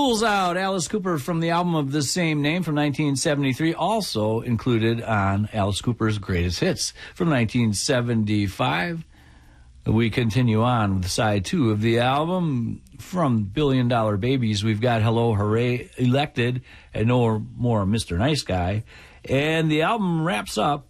School's Out, Alice Cooper from the album of the same name from 1973, also included on Alice Cooper's Greatest Hits from 1975. We continue on with side 2 of the album. From Billion Dollar Babies, we've got Hello, Hooray, Elected, and No More Mr. Nice Guy. And the album wraps up